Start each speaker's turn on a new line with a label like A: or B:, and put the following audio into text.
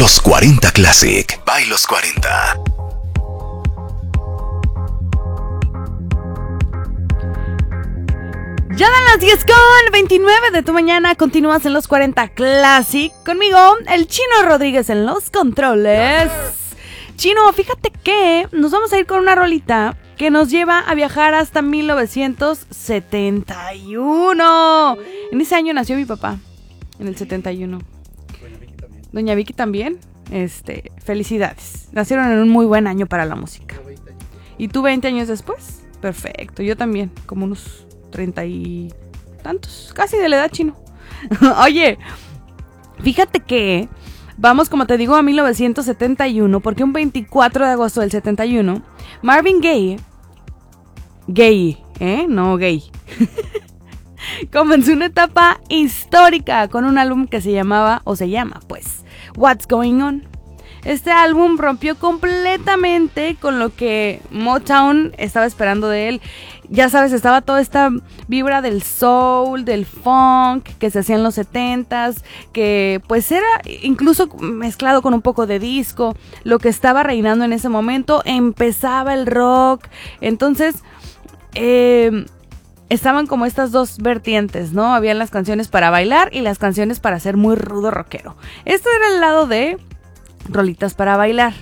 A: Los 40 Classic by Los 40.
B: Ya dan las 10:29 de tu mañana. Continúas en Los 40 Classic. Conmigo, el Chino Rodríguez en los controles. Chino, fíjate que nos vamos a ir con una rolita que nos lleva a viajar hasta 1971. En ese año nació mi papá, en el 71. Doña Vicky también. Felicidades. Nacieron en un muy buen año para la música. ¿Y tú 20 años después? Perfecto, yo también, como unos 30 y tantos, casi de la edad, Chino. Oye, fíjate que vamos, como te digo, a 1971, porque un 24 de agosto del 71, Marvin Gaye, no gay, comenzó una etapa histórica con un álbum que se llama What's Going On. Este álbum rompió completamente con lo que Motown estaba esperando de él. Ya sabes, estaba toda esta vibra del soul, del funk que se hacía en los 70s, que pues era incluso mezclado con un poco de disco, lo que estaba reinando en ese momento. Empezaba el rock, entonces estaban como estas dos vertientes, ¿no? Habían las canciones para bailar y las canciones para ser muy rudo rockero. Esto era el lado de rolitas para bailar.